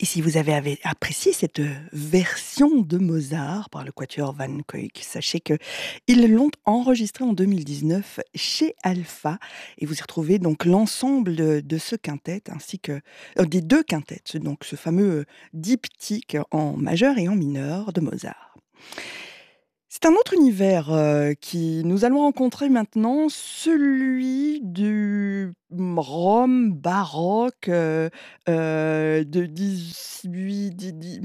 Et si vous avez apprécié cette version de Mozart par le quatuor Van Cuyk, sachez qu'ils l'ont enregistré en 2019 chez Alpha et vous y retrouvez donc l'ensemble de ce quintet ainsi que des 2 quintettes, donc ce fameux, diptyque en majeur et en mineur de Mozart. C'est un autre univers, qui nous allons rencontrer maintenant, celui du Rome baroque, de 18 dix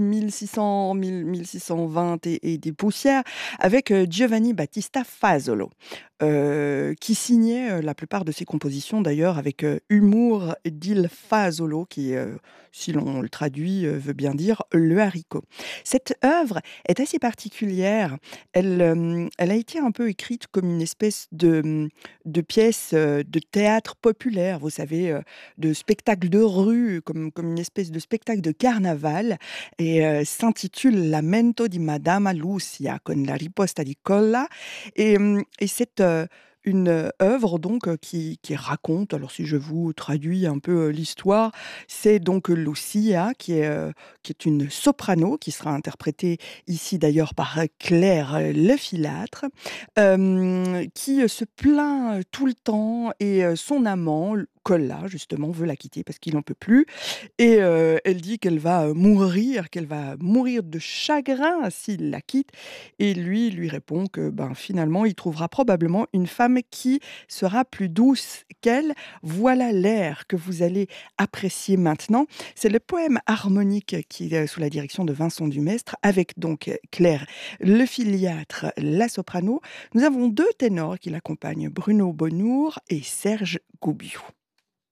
1620 et des poussières avec, Giovanni Battista Fasolo, qui signait, la plupart de ses compositions d'ailleurs avec, humour d'il Fasolo qui, si l'on le traduit, veut bien dire le haricot. Cette œuvre est assez particulière. Elle a été un peu écrite comme une espèce de pièce, de théâtre populaire, vous savez, de spectacle de rue, comme une espèce de spectacle de carnaval et s'intitule Lamento di Madama Lucia con la riposta di colla et c'est, une, œuvre donc, qui raconte, alors si je vous traduis un peu, l'histoire, c'est donc Lucia qui est une soprano qui sera interprétée ici d'ailleurs par Claire Lefilâtre, qui, se plaint, tout le temps et son amant, Colla justement, veut la quitter parce qu'il n'en peut plus et elle dit qu'elle va, mourir, qu'elle va mourir de chagrin s'il la quitte et lui répond que, ben, finalement, il trouvera probablement une femme qui sera plus douce qu'elle. Voilà l'air que vous allez apprécier maintenant. C'est le poème harmonique qui est sous la direction de Vincent Dumestre avec donc Claire Lefiliâtre, la soprano. Nous avons 2 ténors qui l'accompagnent, Bruno Bonnour et Serge Goubiou.